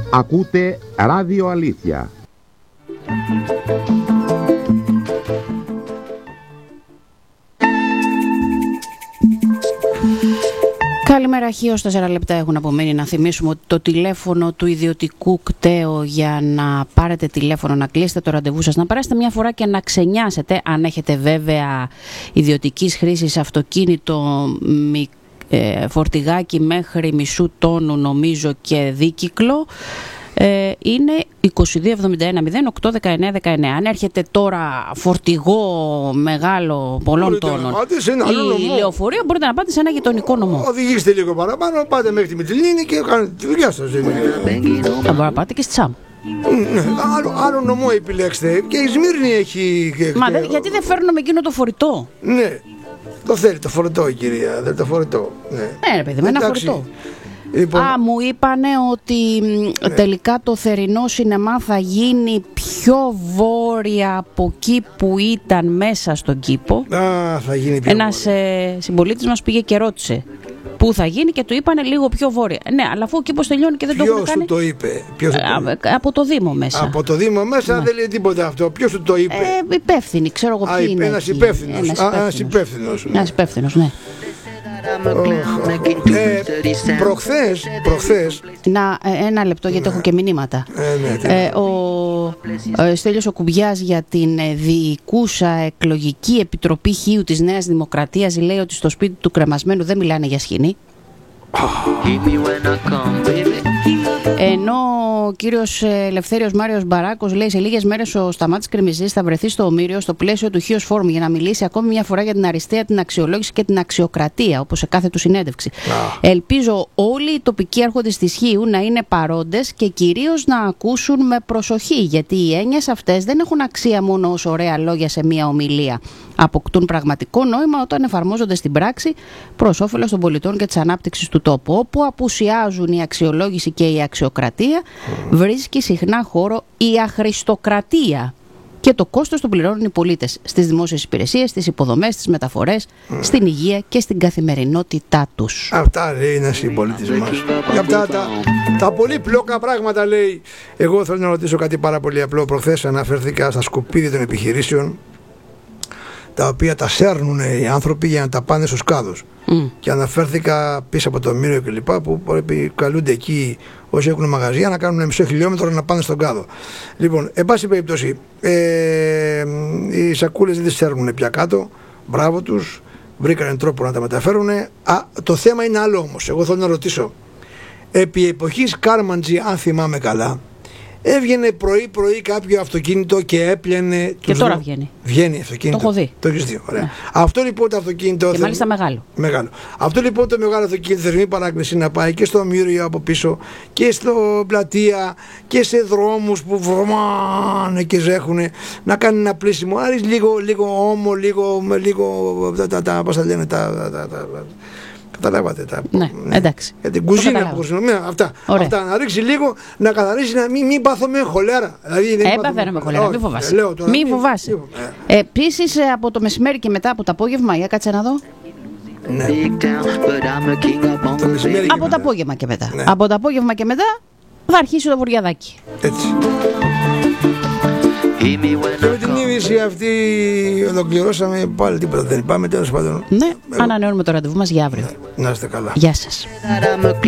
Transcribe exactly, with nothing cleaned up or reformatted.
Ακούτε Ράδιο Αλήθεια. Καλημέρα, χίως τέσσερα λεπτά έχουν απομείνει. Να θυμίσουμε ότι το τηλέφωνο του ιδιωτικού κταίου για να πάρετε τηλέφωνο, να κλείσετε το ραντεβού σας, να περάσετε μια φορά και να ξενιάσετε, αν έχετε βέβαια ιδιωτικής χρήσης αυτοκίνητο, μη, ε, φορτηγάκι μέχρι μισού τόνου νομίζω και δίκυκλο, ε, είναι είκοσι δύο εβδομήντα ένα μηδέν οκτώ δεκαεννιά δεκαεννιά. Αν έρχεται τώρα φορτηγό μεγάλο πολλών τόνων ή λεωφορείο, μπορείτε να πάτε σε ένα γειτονικό νομό. Οδηγήστε λίγο παραπάνω, πάτε μέχρι τη Μυτιλήνη και κάνετε τη δουλειά σας. Θα μπορείτε να πάτε και στη Τσάμ. Ναι, άλλο, άλλο νομό επιλέξτε. Και η Σμύρνη έχει. Μα δε, γιατί δεν φέρνουμε εκείνο το φορητό? Ναι, το θέλει το φορητό η κυρία. Θέλει το φορητό. Ναι, ναι ρε παιδί, με ένα φορητό. Λοιπόν, Α, μου είπανε ότι ναι. τελικά το θερινό σινεμά θα γίνει πιο βόρεια από εκεί που ήταν μέσα στον κήπο. Α, θα γίνει πιο Ένας ε, συμπολίτης μας πήγε και ρώτησε πού θα γίνει και του είπανε λίγο πιο βόρεια. Ναι, αλλά αφού ο κήπος τελειώνει και δεν ποιος το έχουν κάνει. Ποιος σου το είπε? Ποιος σου το είπε? Α, από το Δήμο μέσα. Από το Δήμο μέσα ναι. δεν λέει τίποτα αυτό. Ποιος σου το είπε? Ε, υπεύθυνοι, ξέρω εγώ ποιοι είναι. Ένας υπεύθυνος. Ένας υπεύθυνος. Ένας υπεύθυνος, ναι. Ε, προχθές, προχθές Να, ένα λεπτό γιατί ναι. έχω και μηνύματα. ε, ναι, ε, Ο ε, Στέλιος ο Κουμπιάς για την ε, διοικούσα εκλογική επιτροπή Χίου της Νέας Δημοκρατίας λέει ότι στο σπίτι του κρεμασμένου δεν μιλάνε για σκηνή. Ενώ ο κύριος Ελευθέριος Μάριος Μπαράκος λέει σε λίγες μέρες ο Σταμάτης Κρεμιζής θα βρεθεί στο Ομήριο στο πλαίσιο του Χίος Φόρουμ για να μιλήσει ακόμη μια φορά για την αριστεία, την αξιολόγηση και την αξιοκρατία, όπως σε κάθε του συνέντευξη. Ah. Ελπίζω όλοι οι τοπικοί άρχοντες της Χίου να είναι παρόντες και κυρίως να ακούσουν με προσοχή, γιατί οι έννοιες αυτές δεν έχουν αξία μόνο ως ωραία λόγια σε μια ομιλία. Αποκτούν πραγματικό νόημα όταν εφαρμόζονται στην πράξη προς όφελος των πολιτών και της ανάπτυξης του τόπου. Όπου απουσιάζουν η αξιολόγηση και η αξιοκρατία, mm. βρίσκει συχνά χώρο η αχρηστοκρατία. Και το κόστος το πληρώνουν οι πολίτες στις δημόσιες υπηρεσίες, στις υποδομές, στις μεταφορές, mm. στην υγεία και στην καθημερινότητά τους. Αυτά λέει ένας συμπολίτης μας. Και αυτά τα, τα πολύ πλόκα πράγματα λέει. Εγώ θέλω να ρωτήσω κάτι πάρα πολύ απλό. Προχθές αναφέρθηκα στα σκουπίδια των επιχειρήσεων, τα οποία τα σέρνουν οι άνθρωποι για να τα πάνε στους κάδους. Mm. Και αναφέρθηκα πίσω από το Μύριο και λοιπά, που πρέπει καλούνται εκεί όσοι έχουν μαγαζιά να κάνουν μισό χιλιόμετρο να πάνε στον κάδο. Λοιπόν, εν πάση περιπτώσει, ε, οι σακούλες δεν τις σέρνουν πια κάτω. Μπράβο τους, βρήκαν τρόπο να τα μεταφέρουν. Α, το θέμα είναι άλλο όμως. Εγώ θέλω να ρωτήσω. Επί εποχής Κάρμαντζη, αν θυμάμαι καλά, έβγαινε πρωί-πρωί κάποιο αυτοκίνητο και έπλαινε. Και τώρα δρό... βγαίνει. Βγαίνει αυτοκίνητο. Το έχω δει. Το έχεις δει. Ωραία. Ναι. Αυτό λοιπόν το αυτοκίνητο. Και θε... μάλιστα μεγάλο. μεγάλο. Αυτό λοιπόν το μεγάλο αυτοκίνητο θερμή παράκληση να πάει και στο Μύριο από πίσω και στο πλατεία και σε δρόμους που βρωμάνε και ζέχουνε, να κάνει ένα πλήσιμο. Άρης λίγο, λίγο όμο, λίγο. λίγο τα, τα, τα, πώς θα λένε, τα. τα, τα, τα καταλάβατε τα. Ναι, ναι. Εντάξει. Για την κουζίνα που χρησιμοποιούμε. Αυτά. Αυτά. Να ρίξει λίγο, να καθαρίσει, να μην, μην πάθω με χολέρα. Δηλαδή, δεν ε, παθαίνω με χολέρα, μην φοβάσαι. Λέω, τώρα, μην φοβάσαι. Ε. Επίσης από το μεσημέρι και μετά από το απόγευμα, για κάτσε να δω. Ναι. Το από το απόγευμα και μετά. Ναι. Από το απόγευμα και μετά θα αρχίσει το βουριαδάκι. Έτσι. Και με την είδηση αυτή ολοκληρώσαμε. Πάλι τίποτα δεν είπαμε, τέλος πάντων. Ναι, ανανεώνουμε το ραντεβού μας για αύριο. Ναι, να είστε καλά. Γεια σας.